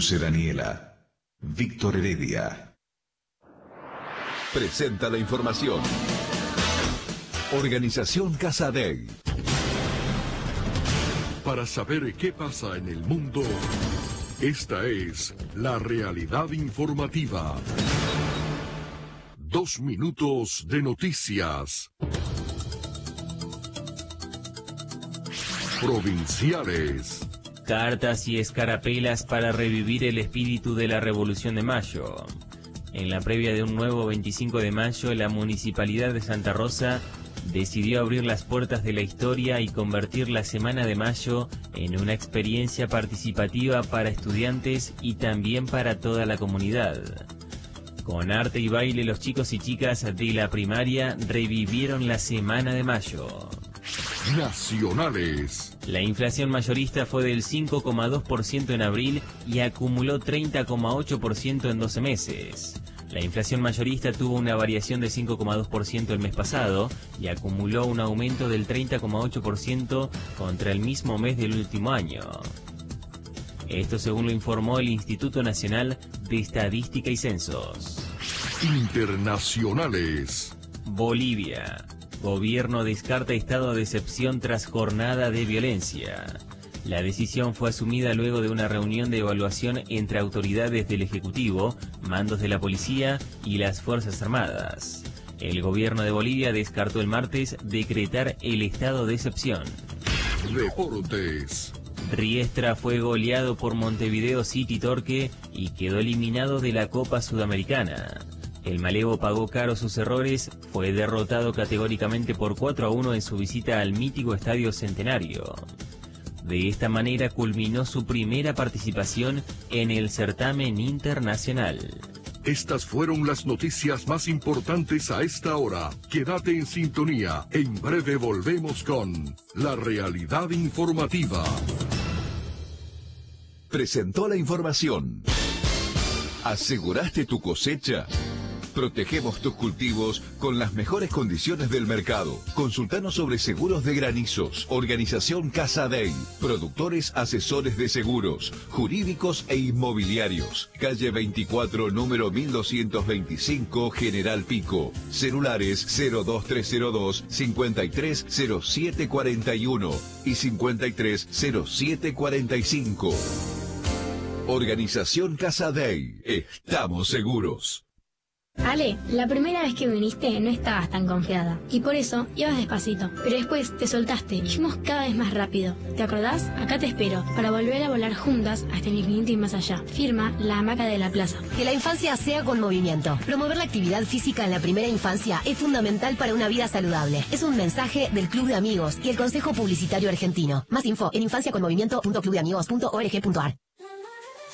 Dulce Daniela. Víctor Heredia. Presenta la información. Organización Casadei. Para saber qué pasa en el mundo, esta es la realidad informativa. 2 minutos de noticias. Provinciales. Cartas y escarapelas para revivir el espíritu de la Revolución de Mayo. En la previa de un nuevo 25 de mayo, la Municipalidad de Santa Rosa decidió abrir las puertas de la historia y convertir la Semana de Mayo en una experiencia participativa para estudiantes y también para toda la comunidad. Con arte y baile, los chicos y chicas de la primaria revivieron la Semana de Mayo. Nacionales. La inflación mayorista fue del 5,2% en abril y acumuló 30,8% en 12 meses. La inflación mayorista tuvo una variación de 5,2% el mes pasado y acumuló un aumento del 30,8% contra el mismo mes del último año. Esto según lo informó el Instituto Nacional de Estadística y Censos. Internacionales. Bolivia. Gobierno descarta estado de excepción tras jornada de violencia. La decisión fue asumida luego de una reunión de evaluación entre autoridades del Ejecutivo, mandos de la policía y las Fuerzas Armadas. El gobierno de Bolivia descartó el martes decretar el estado de excepción. Deportes. Riestra fue goleado por Montevideo City Torque y quedó eliminado de la Copa Sudamericana. El Malevo pagó caro sus errores, fue derrotado categóricamente por 4-1 en su visita al mítico Estadio Centenario. De esta manera culminó su primera participación en el certamen internacional. Estas fueron las noticias más importantes a esta hora. Quédate en sintonía. En breve volvemos con la realidad informativa. Presentó la información. ¿Aseguraste tu cosecha? Protegemos tus cultivos con las mejores condiciones del mercado. Consultanos sobre seguros de granizos. Organización Casadei. Productores asesores de seguros, jurídicos e inmobiliarios. Calle 24, número 1225, General Pico. Celulares 02302 530741 y 530745. Organización Casadei. Estamos seguros. Ale, la primera vez que viniste no estabas tan confiada y por eso ibas despacito, pero después te soltaste y fuimos cada vez más rápido. ¿Te acordás? Acá te espero para volver a volar juntas hasta el infinito y más allá. Firma La Hamaca de la Plaza. Que la infancia sea con movimiento. Promover la actividad física en la primera infancia es fundamental para una vida saludable. Es un mensaje del Club de Amigos y el Consejo Publicitario Argentino. Más info en infanciaconmovimiento.clubdeamigos.org.ar.